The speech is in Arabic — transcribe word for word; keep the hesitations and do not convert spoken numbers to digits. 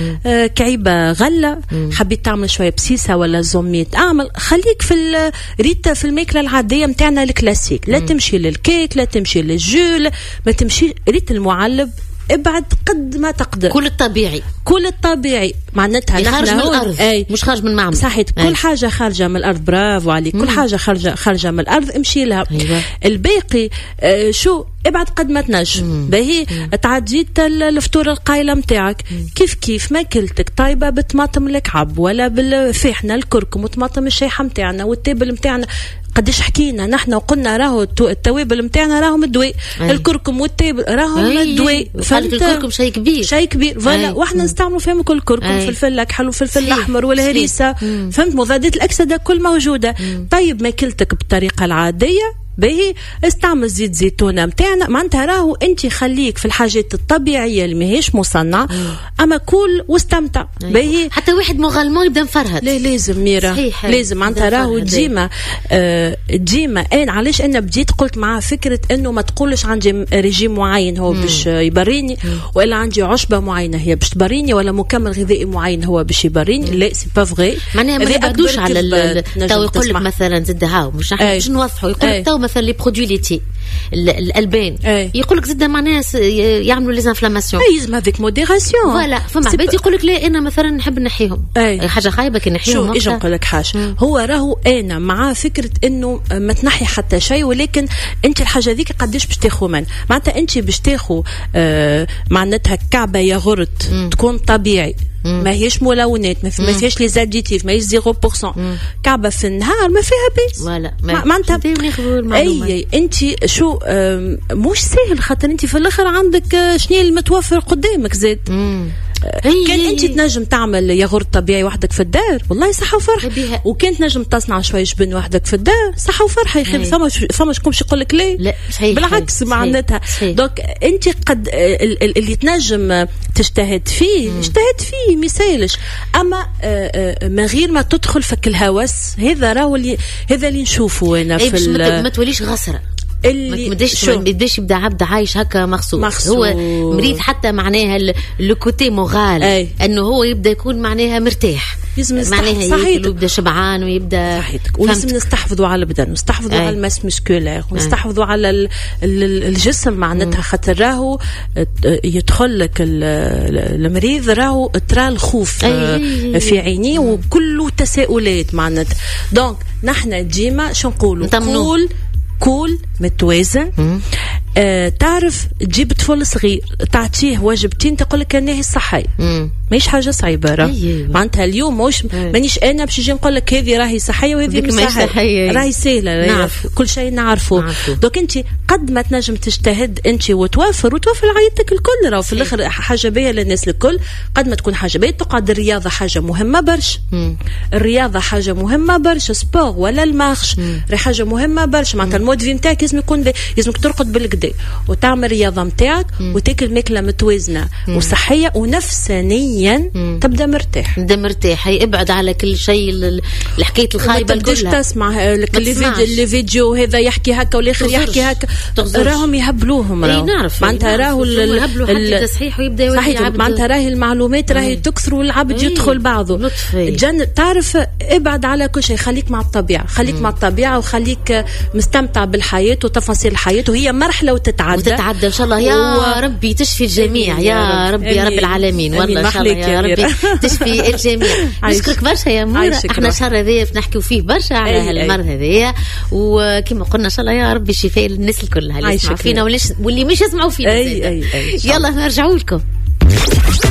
آه كعيبه غله، حبيت تعمل شويه بسيسه ولا زوميت اعمل، خليك في الريت في الماكله العاديه نتاعنا الكلاسيك، لا تمشي للكيك لا تمشي للجول، ما تمشي ريت المعلب، ابعد قد ما تقدر. كل الطبيعي كل الطبيعي معناتها خارج من الارض، أي. مش خارج من معمل. صحيح كل أي. حاجه خارجه من الارض، برافو عليك. كل حاجه خارجه خارجه من الارض امشي لها. أيوة. الباقي آه شو ابعد قد ما تنجم. باهي تعديت الفطور القايله نتاعك كيف كيف ماكلتك طيبه بالطماطم الكعب ولا بالفحنه الكركم وطماطم الشيحه نتاعنا والتابل نتاعنا. قديش حكينا نحن وقلنا راهو التوابل نتاعنا راهم الدواء، الكركم والتابل راهم الدواء. فهمت الكركم شيء كبير شيء كبير فوالا، واحنا نستعملوا فيهم كل كركم، فلفل اكحل وفلفل احمر والهريسه، فهمت مضادات الاكسده كل موجوده. مم. طيب ماكلتك بالطريقه العاديه باهي استعمل زيت زيتونه نتاعنا، معناتها راهو انت خليك في الحاجات الطبيعيه اللي ماهيش مصنعه، اما كل واستمتع. أيوة. باهي حتى واحد مغالمون يبدا مفرهد. لا لازم ميرا لازم معناتها راهو ديما آه ديما انا علاش انا بديت قلت معاه فكره انه ما تقولش عندي ريجيم معين هو باش يبريني، ولا عندي عشبه معينه هي باش تبريني، ولا مكمل غذائي معين هو باش يبريني. لا سي با فغي، معناها ما يبعدوش على تو يقول لك مثلا زد هاو مش راح باش نوضحوا، يقول لك تو مثلا لي برودوي ليتي الالبان يقول لك زد معناها يعملوا لي انفلاماسيون، يلزم هذيك موديراسيون. فوالا فما عباد يقول لك لا انا مثلا نحب نحيهم، أي. حاجه خايبه كي نحيهم. شو اجي نقول لك حاجه، هو راهو انا مع فكره انه ما تنحي حتى شيء، ولكن انت الحاجه ذيك قداش باش تاخذ من معناتها انت باش تاخذ آه معناتها كعبه ياغورت تكون طبيعي، ما هيش ملونات، ما فيهاش لي زاديتيف، ما هيش صفر بالمية، كعبه في النهار ما فيها بيس. ولا معناتها اي انت شو مش سهل، خاطر انت في الاخر عندك شنو المتوفر قدامك زاد. كان انت تنجم تعمل ياغورت طبيعي وحدك في الدار والله صحه وفرح، وكان تنجم تصنع شويه جبن وحدك في الدار صحه وفرح. يخلي فما فما شكون يقول لك لا, لا بالعكس معناتها. دونك انت قد اللي تنجم تجتهد فيه اجتهد فيه ميسالش، اما من غير ما تدخل فك الهوس. هذا راهو اللي هذا اللي نشوفه انا في ما توليش غسره اللي مدش مدش يبدا عبد عايش هكا مخصوص. هو مريض حتى معناها الكوتي مورال أي. انه هو يبدا يكون معناها مرتاح، معناها ياكل ويبدا شبعان ويبدا. ولازم نستحفظوا على البدن ونستحفظوا على الماس مسكولير ونستحفظوا على الجسم معناتها، خاطر راهو يدخل لك المريض راهو ترى الخوف أي. في عينيه وكله تساؤلات معناتها. دونك نحن ديما شو نقولوا نقول كول متوازن. آه تعرف تجيب طفل صغير تعطيه وجبتين تقول لك انا هي صحي، ماهيش حاجه صعيبه راه معناتها اليوم مش مانيش انا باش نجي نقول لك هذه راهي صحيه وهذه مش صحيه، راهي سهله كل شيء نعرفه. دوك انت قد ما تنجم تجتهد انت وتوفر وتوفر عائلتك الكل، راه في الاخر حاجه باهيه للناس الكل. قد ما تكون حاجه باهيه تقعد الرياضه حاجه مهمه برشا، الرياضه حاجه مهمه برشا، سبور ولا المارش راهي حاجه مهمه برشا. معناتها المود في نتاعك لازم يكون لازمك ترقد بالكدا وتعمل رياضه نتاعك وتاكل ماكله متوازنه وصحيه ونفسانيا مم. تبدا مرتاح تبدا مرتاح. هي ابعد على كل شيء الحكايه الخايبه كلها. ما تسمع اللي فيديو هذا يحكي هكا والاخر يحكي هكا، راهم يهبلوهم. راهو نعرف معناتها راهو يهبلوا حتى تصحيح ويبدا يولي عبد. معناتها راهي المعلومات راهي تكثر والعبد يدخل بعضه. الجن تعرف ابعد على كل شيء، خليك مع الطبيعه، خليك مم. مع الطبيعه وخليك مستمتع بالحياه وتفاصيل الحياه، وهي مرحله وتتعدى وتتعدى ان شاء الله يا و... ربي تشفي الجميع يا ربي يا رب العالمين. والله ان شاء الله يا ربي تشفي الجميع. نشكرك برشا يا مورا، احنا الشهر هذايا نحكيو فيه برشا على هالمرض هذايا، وكما قلنا ان شاء الله يا ربي شفاء للناس الكل اللي يسمعوا فينا واللي مش يسمعوا فينا. أي أي أي يلا نرجعوا لكم.